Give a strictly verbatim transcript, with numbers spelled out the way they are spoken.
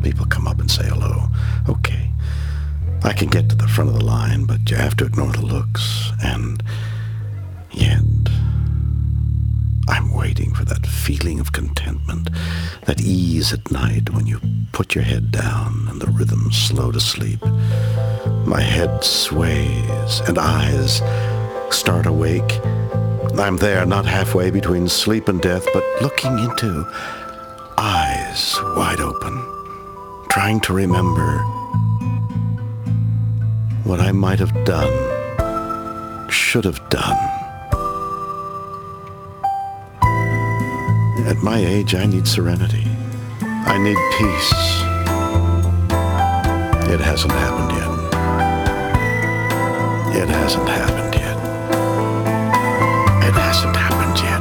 People come up and say hello. Okay. I can get to the front of the line, but you have to ignore the looks. And yet, I'm waiting for that feeling of contentment, that ease at night when you put your head down and the rhythm's slow to sleep. My head sways and eyes start awake. I'm there, not halfway between sleep and death, but looking into eyes wide open, trying to remember what I might have done, should have done. At my age, I need serenity. I need peace. It hasn't happened yet. It hasn't happened yet. It hasn't happened yet.